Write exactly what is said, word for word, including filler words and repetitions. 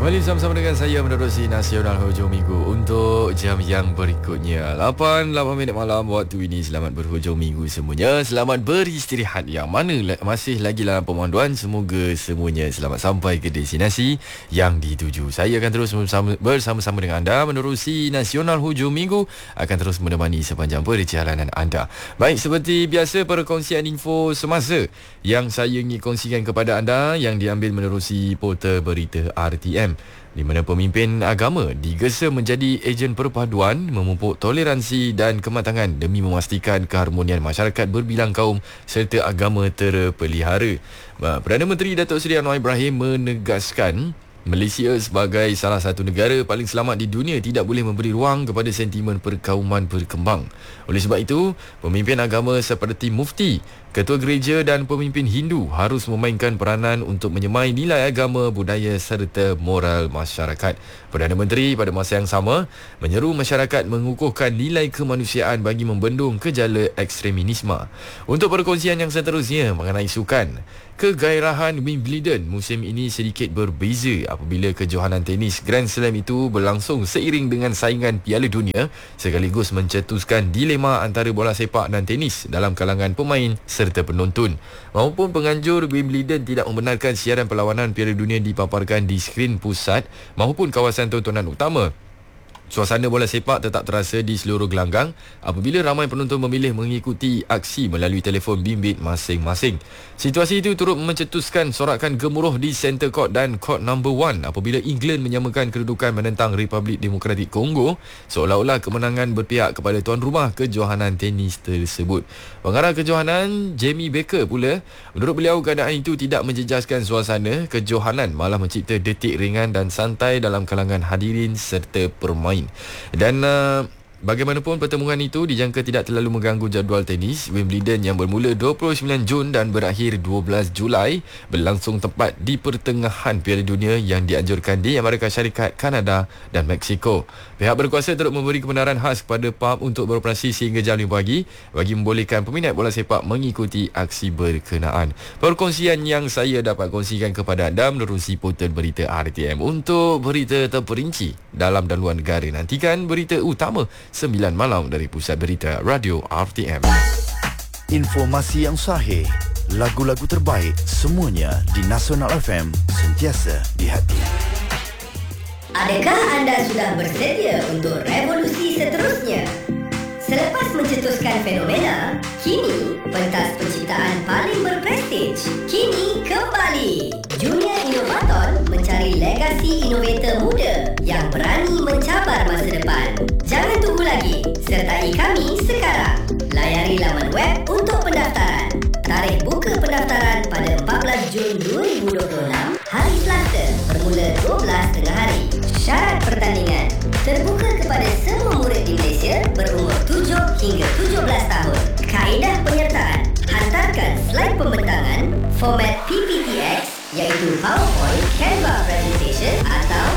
Kembali sama-sama dengan saya menerusi Nasional Hujung Minggu untuk jam yang berikutnya. lapan, lapan minit malam waktu ini. Selamat berhujung minggu semuanya. Selamat beristirahat yang mana masih lagi dalam pemanduan. Semoga semuanya selamat sampai ke destinasi yang dituju. Saya akan terus bersama, bersama-sama dengan anda menerusi Nasional Hujung Minggu. Akan terus menemani sepanjang perjalanan anda. Baik, seperti biasa perkongsian info semasa yang saya ingin kongsikan kepada anda yang diambil menerusi portal berita R T M, di mana pemimpin agama digesa menjadi ejen perpaduan, memupuk toleransi dan kematangan demi memastikan keharmonian masyarakat berbilang kaum serta agama terpelihara. Perdana Menteri Datuk Seri Anwar Ibrahim menegaskan Malaysia sebagai salah satu negara paling selamat di dunia tidak boleh memberi ruang kepada sentimen perkauman berkembang. Oleh sebab itu, pemimpin agama seperti mufti, ketua gereja dan pemimpin Hindu harus memainkan peranan untuk menyemai nilai agama, budaya serta moral masyarakat. Perdana Menteri pada masa yang sama menyeru masyarakat mengukuhkan nilai kemanusiaan bagi membendung gejala ekstremisme. Untuk perkongsian yang seterusnya mengenai sukan, kegairahan Wimbledon musim ini sedikit berbeza apabila kejohanan tenis Grand Slam itu berlangsung seiring dengan saingan Piala Dunia, sekaligus mencetuskan dilema antara bola sepak dan tenis dalam kalangan pemain serta penonton. Maupun penganjur, Wimbledon tidak membenarkan siaran perlawanan Piala Dunia dipaparkan di skrin pusat maupun kawasan tontonan utama. Suasana bola sepak tetap terasa di seluruh gelanggang apabila ramai penonton memilih mengikuti aksi melalui telefon bimbit masing-masing. Situasi itu turut mencetuskan sorakan gemuruh di Center Court dan Court Number One apabila England menyamakan kedudukan menentang Republik Demokratik Kongo, seolah-olah kemenangan berpihak kepada tuan rumah kejohanan tenis tersebut. Pengarah kejohanan Jamie Baker pula, menurut beliau keadaan itu tidak menjejaskan suasana kejohanan, malah mencipta detik ringan dan santai dalam kalangan hadirin serta permain. Dan uh, bagaimanapun pertemuan itu dijangka tidak terlalu mengganggu jadual tenis Wimbledon yang bermula dua puluh sembilan Jun dan berakhir dua belas Julai, berlangsung tepat di pertengahan Piala Dunia yang dianjurkan di Amerika Syarikat, Kanada dan Mexico. Pihak berkuasa turut memberi kebenaran khas kepada pub untuk beroperasi sehingga jam lima pagi bagi membolehkan peminat bola sepak mengikuti aksi berkenaan. Perkongsian yang saya dapat kongsikan kepada anda menerusi portal berita R T M. Untuk berita terperinci dalam dan luar negara, nantikan berita utama sembilan malam dari Pusat Berita Radio R T M. Informasi yang sahih, lagu-lagu terbaik, semuanya di Nasional F M, sentiasa di hati. Adakah anda sudah bersedia untuk revolusi seterusnya? Selepas mencetuskan fenomena, kini pentas penciptaan paling berprestij kini kembali. Junior Innovaton mencari legasi inovator muda yang berani mencabar masa depan. Jangan tunggu lagi, sertai kami sekarang. Layari laman web untuk pendaftaran. Tarikh buka pendaftaran pada empat belas Jun dua ribu dua puluh enam, hari Selasa, bermula dua belas tengah hari. Syarat pertandingan terbuka kepada semua murid di Malaysia berumur tujuh hingga tujuh belas tahun. Kaedah penyertaan: hantarkan slide pembentangan format P P T X iaitu PowerPoint, Canva Presentation atau